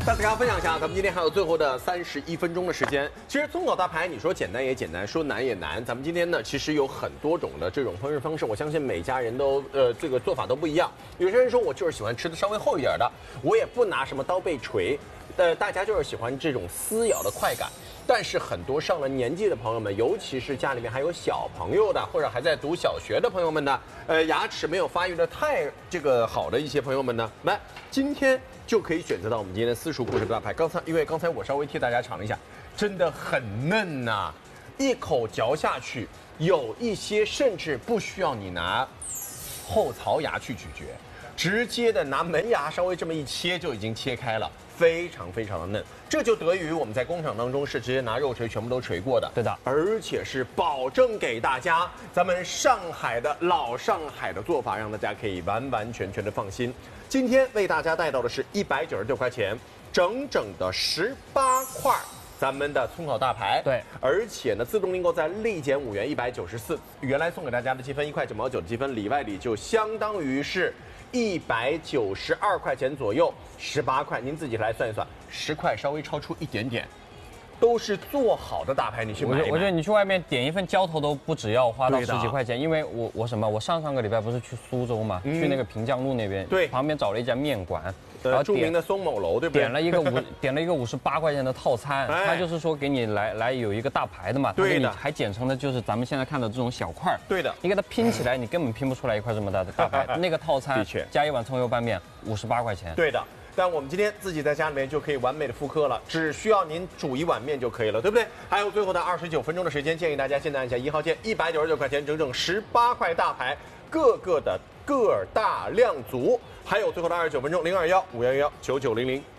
大家分享一下，咱们今天还有最后的31分钟的时间。其实葱烤大排，你说简单也简单，说难也难。咱们今天呢，其实有很多种的这种烹饪方式，我相信每家人都这个做法都不一样。有些人说我就是喜欢吃的稍微厚一点的，我也不拿什么刀背锤，大家就是喜欢这种撕咬的快感。但是很多上了年纪的朋友们，尤其是家里面还有小朋友的，或者还在读小学的朋友们呢，牙齿没有发育的太好的一些朋友们呢，来今天就可以选择到我们今天的私厨故事大排。因为刚才我稍微替大家尝了一下，真的很嫩呐，一口嚼下去，有一些甚至不需要你拿后槽牙去咀嚼，直接的拿门牙稍微这么一切就已经切开了。非常非常的嫩，这就得益于我们在工厂当中是直接拿肉锤全部都锤过的， 对的， 而且是保证给大家咱们老上海的做法，让大家可以完完全全的放心。今天为大家带到的是196块钱，整整的18块。咱们的葱烤大排， 对，而且呢，自动订购在立减5元194，原来送给大家的积分1块9毛9的积分，里外里就相当于是192块钱左右，18块，您自己来算一算，10块稍微超出一点点，都是做好的大排，你去买一买。 我觉得你去外面点一份浇头都不只要花到10几块钱，因为我上个礼拜不是去苏州嘛，去那个平江路那边， 对， 旁边找了一家面馆。 然后著名的松某楼，对不对？ 点了一个58块钱的套餐，他就是说给你来有一个大排的嘛， 对的， 还剪成了就是咱们现在看的这种小块， 对的， 你给它拼起来，你根本拼不出来一块这么大的大排。那个套餐加一碗葱油拌面58块钱， 对的。但我们今天自己在家里面就可以完美的复刻了，只需要您煮一碗面就可以了，对不对？还有最后的29分钟的时间，建议大家现在按一下1号键，199块钱，整整18块大排，个个的个儿大量足。还有最后的29分钟，0215119900。